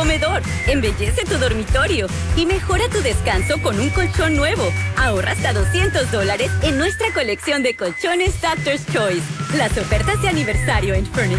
comedor, embellece tu dormitorio y mejora tu descanso con un colchón nuevo. Ahorra hasta $200 en nuestra colección de colchones Doctor's Choice. Las ofertas de aniversario en Furniture